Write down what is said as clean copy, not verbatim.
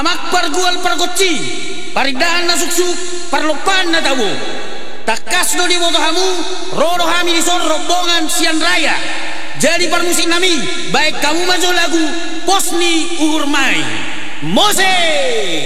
Amak pargual pargoci, paridan na suksuk, parlopan na tabu. Takas do di botohamu, rodo hami di sor rombongan sian raya. Jadi permusik nami, baik kamu maju lagu, posni urmai. Mose!